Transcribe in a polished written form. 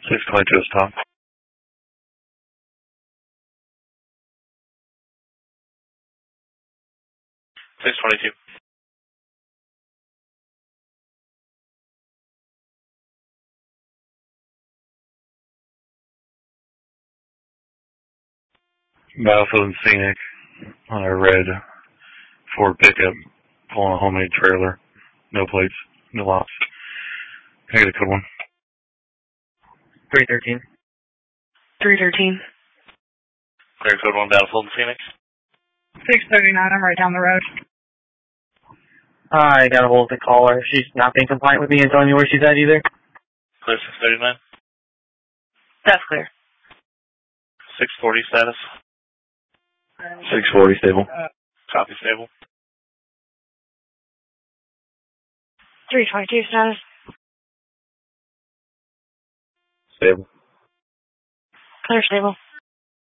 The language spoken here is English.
622 is top. 622. Battlefield and Scenic on a red Ford pickup pulling a homemade trailer. No plates, no locks. Can I get a code one? 313. 313. Clear code one, Battlefield and Scenic. 639, I'm right down the road. I got a hold of the caller. She's not being compliant with me and telling me where she's at either. Clear 639. That's clear. 640 status. 640 stable. Copy stable. 322 status. Stable. Clear stable.